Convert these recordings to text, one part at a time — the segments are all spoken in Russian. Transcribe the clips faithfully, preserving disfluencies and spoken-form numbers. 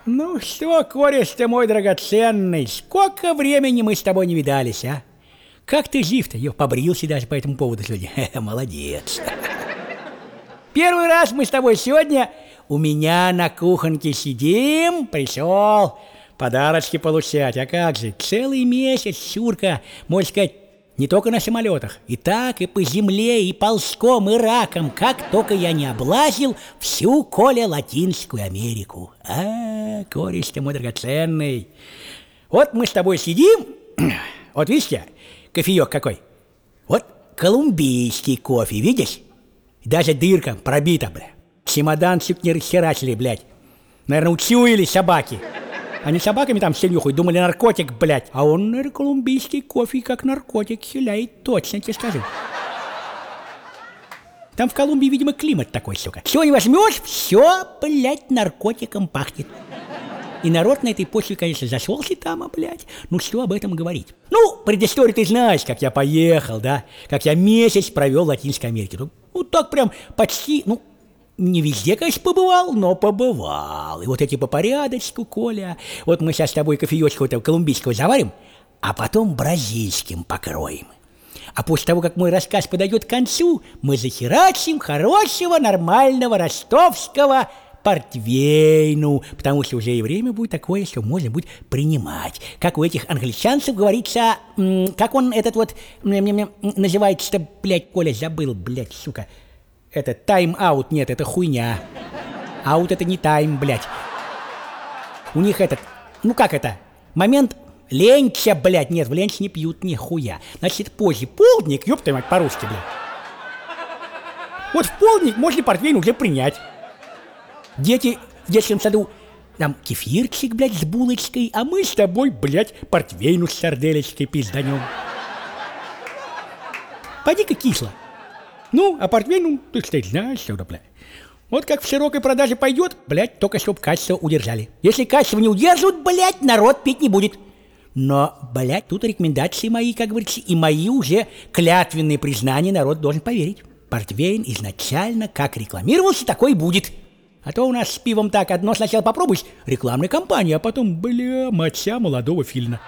Ну что, кореш ты мой драгоценный, сколько времени мы с тобой не видались, а? Как ты жив-то? Я побрился даже по этому поводу сегодня. Молодец. Первый раз мы с тобой сегодня у меня на кухоньке сидим, пришел подарочки получать. А как же, целый месяц, Шурка, можно сказать, не только на самолетах, и так, и по земле, и ползком, и раком, как только я не облазил всю, Коля, Латинскую Америку. А, кореш ты мой драгоценный. Вот мы с тобой сидим, вот видишь я, кофеек какой. Вот колумбийский кофе, видишь? Даже дырка пробита, бля. Чемоданчик не расхерачили, блядь. Наверное, учуяли собаки. Они собаками там все нюхают, думали наркотик, блядь. А он, наверное, колумбийский кофе как наркотик хиляет, точно тебе скажу. Там в Колумбии, видимо, климат такой, сука. Чего не возьмешь, все, блядь, наркотиком пахнет. И народ на этой почве, конечно, зашелся там, а, блядь. Ну, что об этом говорить? Ну, предысторию ты знаешь, как я поехал, да? Как я месяц провел в Латинской Америке. Ну, ну так прям почти, ну, не везде, конечно, побывал, но побывал. И вот эти по порядочку, Коля. Вот мы сейчас с тобой кофеечку этого колумбийского заварим, а потом бразильским покроем. А после того, как мой рассказ подойдет к концу, мы захерачим хорошего, нормального ростовского портвейну, потому что уже и время будет такое, что можно будет принимать. Как у этих англичанцев говорится, как он этот вот называется-то, блядь, Коля, забыл, блядь, сука. Это тайм-аут, нет, это хуйня. Аут это не тайм, блядь. У них этот, ну как это, момент ленча, блядь, нет, в ленч не пьют нихуя. Значит, позже полдник, ёб твою мать, по-русски, блядь. Вот в полдник можно портвейн уже принять. Дети в детском саду, там кефирчик, блядь, с булочкой, а мы с тобой, блядь, портвейну с сарделечкой пизданем. Пойди-ка кисло. Ну, а портвейн, ну, ты, кстати, знаешь, что, блядь. Вот как в широкой продаже пойдет, блядь, только чтоб качество удержали. Если качество не удерживают, блядь, народ пить не будет. Но, блядь, тут рекомендации мои, как говорится, и мои уже клятвенные признания народ должен поверить. Портвейн изначально как рекламировался, такой и будет. А то у нас с пивом так, одно сначала попробуешь, рекламная кампания, а потом, бля, моча молодого филина.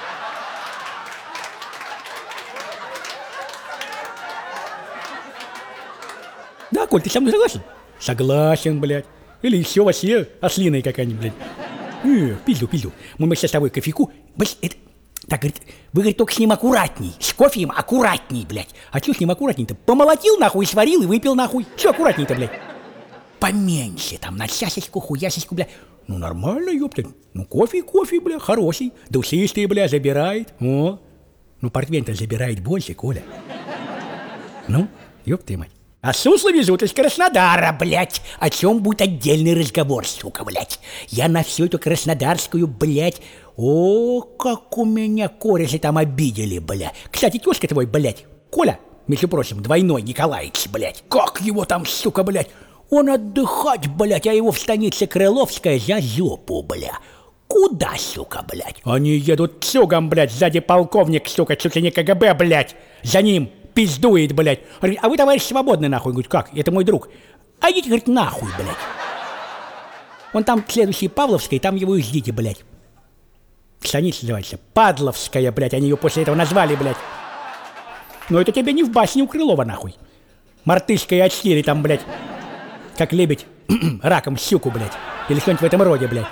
Да, Коль, ты со мной согласен? Согласен, блядь. Или еще вообще ослиная какая-нибудь, блядь. Не, пизду, пизду. Мы, мы сейчас с тобой кофейку, блядь, это... Так, говорит, вы, говорит, только с ним аккуратней. С кофеем аккуратней, блядь. А что с ним аккуратней-то? Помолотил, нахуй, сварил и выпил, нахуй. Что аккуратней-то, блядь? Поменьше, там, на часочку, хуясочку, блядь. Ну, нормально, ёпта. Ну, кофе, кофе, бля, хороший. Душистый, бля, забирает. О, ну, портвейн-то забирает больше, Коля. Ну, ёпта мать. А сусло везут из Краснодара, блядь. О чем будет отдельный разговор, сука, блядь. Я на всю эту краснодарскую, блядь. О, как у меня кореши там обидели, бля. Кстати, тёзка твой, блядь, Коля, между прочим, двойной Николаевич, блядь. Как его там, сука, блядь. Он отдыхать, блядь, а его в станице Крыловская за жопу, бля. Куда, сука, блядь? Они едут цугом, блядь, сзади полковник, сука, чуть ли не КГБ, блядь. За ним пиздует, блядь. Говорит, а вы, товарищ, свободны, нахуй. Говорит, как? Это мой друг. А идите, говорит, нахуй, блядь. Он там следующий Павловской, там его и ждите, блядь. Станица называется Падловская, блядь. Они ее после этого назвали, блядь. Но это тебе не в басне у Крылова, нахуй. Мартышка и очкири там, блядь. Как лебедь раком щуку, блядь. Или что-нибудь в этом роде, блядь.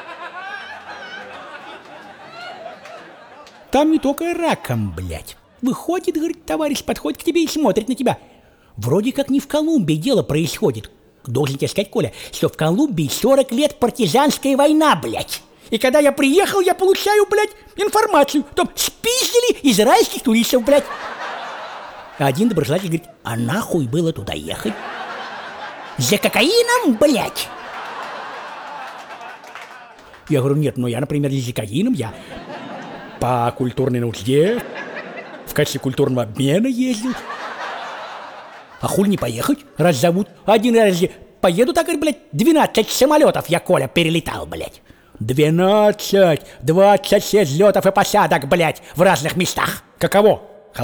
Там не только раком, блядь. Выходит, говорит, товарищ, подходит к тебе и смотрит на тебя. Вроде как не в Колумбии дело происходит. Должен тебе сказать, Коля, что в Колумбии сорок лет партизанская война, блядь. И когда я приехал, я получаю, блядь, информацию. Там спиздили израильских туристов, блядь. А один доброжелатель говорит, а нахуй было туда ехать? За кокаином, блядь? Я говорю, нет, ну я, например, не за кокаином, я по культурной нужде, в качестве культурного обмена ездил. А хуй не поехать, раз зовут. Один раз поеду, так, блядь, двенадцать самолетов я, Коля, перелетал, блядь. двенадцать, двадцать шесть взлетов и посадок, блядь, в разных местах. Каково?